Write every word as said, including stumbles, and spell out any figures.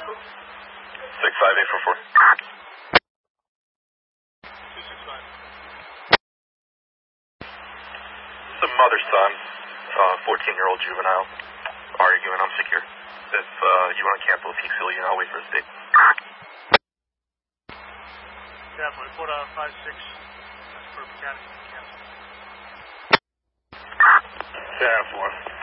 six five eight four four. two six five. The mother-son, uh, fourteen-year-old juvenile, arguing, I'm secure. If uh, you want to cancel the Peekskill unit, I'll wait for his date. Definitely. Report out five six. That's per mechanic. Cancel. ten four.